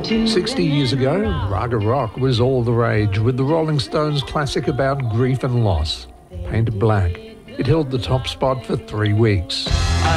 60 years ago, Raga Rock was all the rage, with the Rolling Stones classic about grief and loss. Painted black, it held the top spot for 3 weeks.